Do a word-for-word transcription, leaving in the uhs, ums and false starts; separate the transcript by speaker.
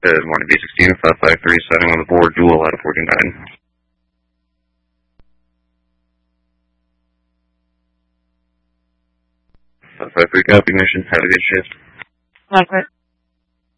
Speaker 1: Good morning, B sixteen, five five three, setting on the board, dual out of forty-nine. five five three, copy mission, have a good shift.
Speaker 2: Likewise.